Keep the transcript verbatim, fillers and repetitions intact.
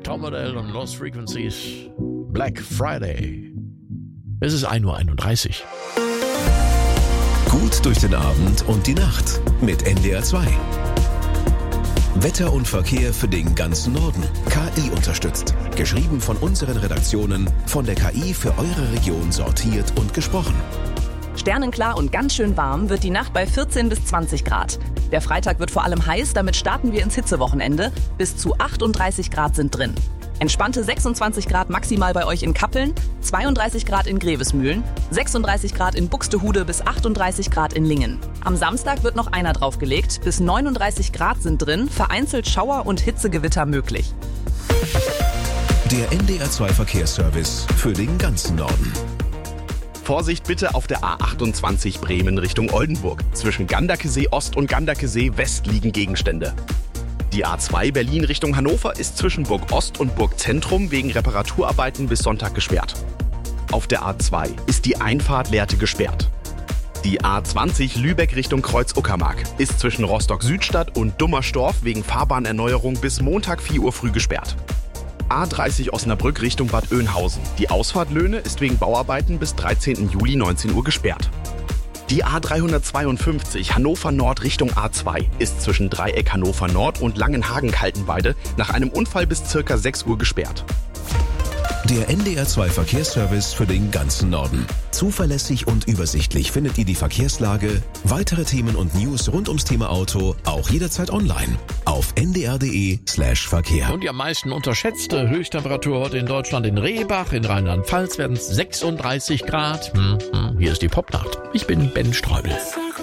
Tom Odell und Lost Frequencies. Black Friday. Es ist ein Uhr einunddreißig. Gut durch den Abend und die Nacht mit N D R zwei. Wetter und Verkehr für den ganzen Norden. K I unterstützt. Geschrieben von unseren Redaktionen, von der K I für eure Region sortiert und gesprochen. Sternenklar und ganz schön warm wird die Nacht bei vierzehn bis zwanzig Grad. Der Freitag wird vor allem heiß, damit starten wir ins Hitzewochenende. Bis zu achtunddreißig Grad sind drin. Entspannte sechsundzwanzig Grad maximal bei euch in Kappeln, zweiunddreißig Grad in Grevesmühlen, sechsunddreißig Grad in Buxtehude bis achtunddreißig Grad in Lingen. Am Samstag wird noch einer draufgelegt, bis neununddreißig Grad sind drin, vereinzelt Schauer und Hitzegewitter möglich. Der N D R zwei Verkehrsservice für den ganzen Norden. Vorsicht bitte auf der A achtundzwanzig Bremen Richtung Oldenburg. Zwischen Ganderkesee Ost und Ganderkesee West liegen Gegenstände. Die A zwei Berlin Richtung Hannover ist zwischen Burg Ost und Burg Zentrum wegen Reparaturarbeiten bis Sonntag gesperrt. Auf der A zwei ist die Einfahrt Lehrte gesperrt. Die A zwanzig Lübeck Richtung Kreuz-Uckermark ist zwischen Rostock-Südstadt und Dummerstorf wegen Fahrbahnerneuerung bis Montag vier Uhr früh gesperrt. A dreißig Osnabrück Richtung Bad Oeynhausen. Die Ausfahrt Löhne ist wegen Bauarbeiten bis dreizehnten Juli neunzehn Uhr gesperrt. Die A dreihundertzweiundfünfzig Hannover Nord Richtung A zwei ist zwischen Dreieck Hannover Nord und Langenhagen-Kaltenweide nach einem Unfall bis ca. sechs Uhr gesperrt. Der N D R zwei Verkehrsservice für den ganzen Norden. Zuverlässig und übersichtlich findet ihr die Verkehrslage, weitere Themen und News rund ums Thema Auto auch jederzeit online auf n d r punkt d e slash verkehr. Und die am meisten unterschätzte Höchsttemperatur heute in Deutschland in Rehbach, in Rheinland-Pfalz werden es sechsunddreißig Grad. Hm, hm, hier ist die Popnacht. Ich bin Ben Streubel.